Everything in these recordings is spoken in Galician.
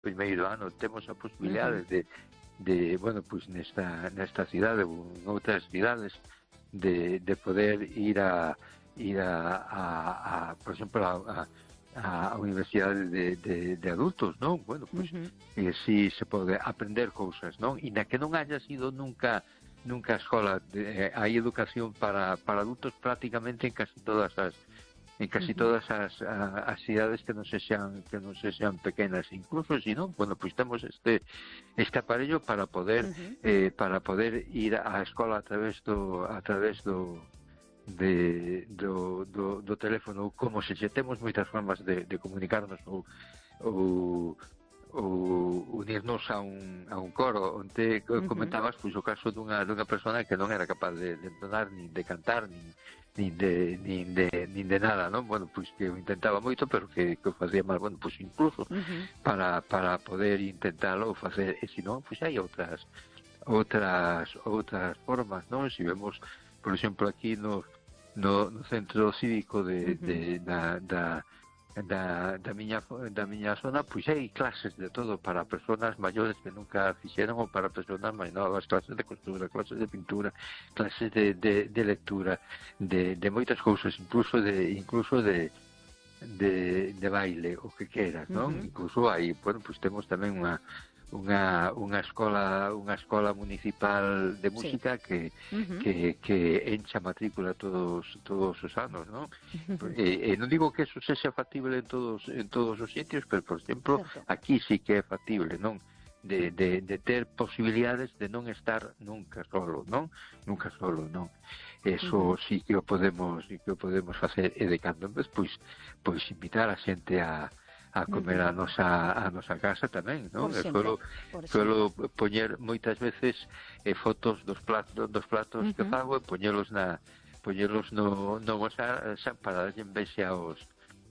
primeiro ano temos a posibilidade de bueno, pois nesta cidade ou en outras cidades de poder ir a por exemplo, a universidade de adultos, non? Bueno, pois si se pode aprender cousas, non? E na que non haya sido nunca a escola, hai educación para adultos prácticamente en casi todas as cidades que non se sean pequenas, incluso se non, bueno, pois temos este aparello para poder ir á escola a través do teléfono, como se temos moitas formas de comunicarnos ou unirnos a un coro. Onte comentabas pois o caso dunha persona que non era capaz de entonar, nin de cantar, nin de nada, non? Bueno, pois que o intentaba moito, pero que o facía mal. Bueno, pois incluso para poder intentalo facer, e se non, pois hai outras formas, non? Se vemos, por exemplo, aquí no centro cívico da miña zona, pois hai clases de todo para persoas maiores que nunca fixeron, ou para persoas máis novas, clases de costura, clases de pintura, clases de lectura, de moitas cousas, incluso de baile, o que queras, non? Incluso hai, bueno, pois temos tamén unha escola municipal de música que encha matrícula todos os anos, non? E non digo que eso sexa factible en todos os sitios, pero, por exemplo, aquí sí que é factible, non? De ter posibilidades de non estar nunca solo, non? Nunca solo, non? Eso sí que o podemos facer, e de cando en vez, pois invitar a xente a comer a nosa casa tamén, non? Suelo poñer moitas veces fotos dos platos que fago e poñelos no WhatsApp para darlle envexe aos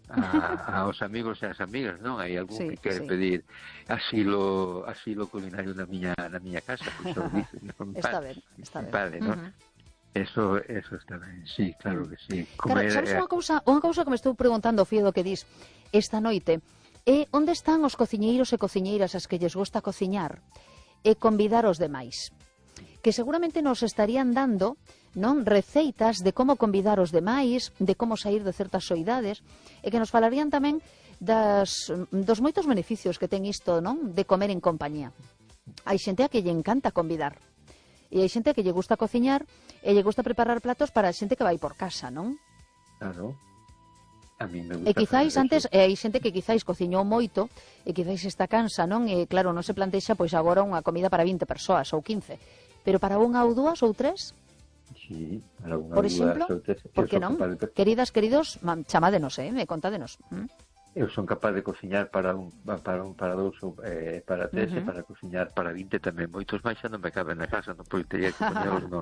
amigos e as amigas, non? Hai algún que quere pedir asilo culinario na miña casa, pois o dicen, non? Está ben. Vale, non? Eso está ben, sí, claro que sí. Claro, sabes unha cousa que me estou preguntando, Fío, do que dis esta noite, é onde están os cociñeiros e cociñeiras as que lles gusta cociñar e convidar os demais, que seguramente nos estarían dando, non, receitas de como convidar os demais, de como sair de certas soidades, e que nos falarían tamén dos moitos beneficios que ten isto, non, de comer en compañía. Hai xente a que lle encanta convidar, e hai xente que lle gusta cociñar e lle gusta preparar platos para a xente que vai por casa, non? Claro. A mí me gusta. E quizáis antes, hai xente que quizáis cociñou moito e quizáis está cansa, non? E claro, non se plantexa pois agora unha comida para 20 persoas ou 15, pero para unha ou dúas ou tres? Sí, para unha por ou exemplo, dúas ou tres. por que non? Queridas, queridos, chamádenos, contádenos. Eu son capaz de cociñar para dous ou para tres, e para cociñar para 20 tamén. Moitos máis xa non me caben na casa, non, porque teria que poñelos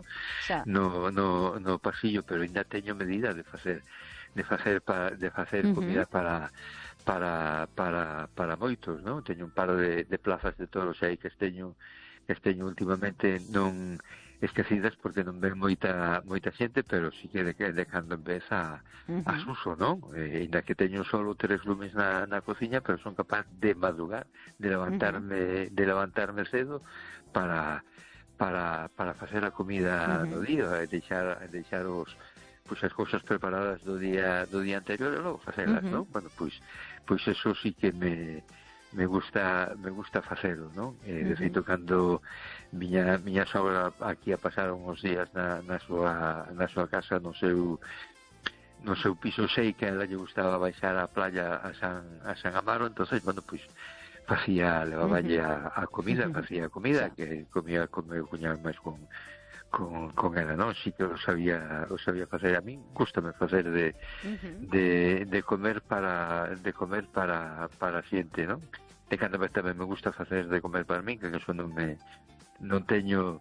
no pasillo, pero ainda teño medida de facer comida para moitos, non? Teño un par de plazas de toros aí que esteño últimamente non esquecidas porque non ven moita xente, pero sí que de cando en vez a suso, non? Ainda que teño solo 3 lumes na cociña, pero son capaz de madrugar, de levantarme cedo para facer a comida do día, e deixar as cousas preparadas do día anterior e logo facelas, non? Bueno, pois eso sí que me gusta facelo, non? De feito, cando miña sogra aquí a pasar uns días na súa casa, no seu piso, sei que a ela lle gustaba baixar á playa a San Amaro, entonces, bueno, pois levaballe a comida, facía comida que comía con meu cuñado máis con ela, non? Si que o sabía facer. A min gústame facer de comer para xente, non? De cando vez tamén me gusta facer de comer para min, que eso non teño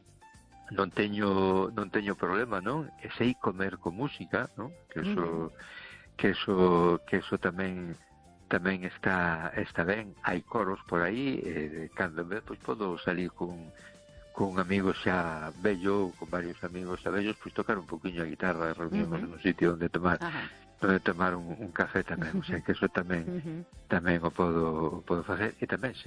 problema, non? E sei comer con música, non? Que eso tamén está ben. Hai coros por aí, cando en vez pois podo salir con amigos xa vello, ou con varios amigos xa vellos, pois tocar un poquinho a guitarra e reunirnos en un sitio onde tomar onde tomar un café tamén, o sea que eso tamén o podo facer, e tamén